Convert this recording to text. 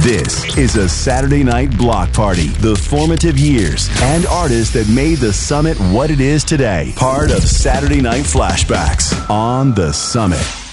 This is a Saturday Night Block Party. The formative years and artists that made the Summit what it is today. Part of Saturday Night Flashbacks on the Summit.